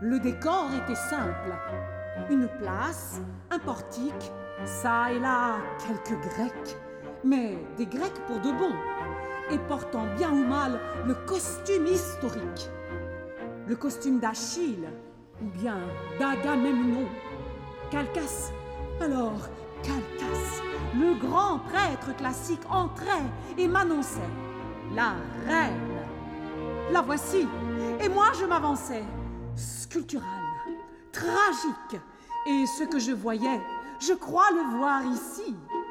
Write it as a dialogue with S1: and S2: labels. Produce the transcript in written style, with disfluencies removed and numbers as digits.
S1: Le décor était simple. Une place, un portique, ça et là quelques Grecs, mais des Grecs pour de bon, et portant bien ou mal le costume historique. Le costume d'Achille, ou bien d'Agamemnon. Calchas, alors Calchas, le grand prêtre classique entrait et m'annonçait la reine. La voici, et moi je m'avançais, sculptural, tragique, et ce que je voyais, je crois le voir ici.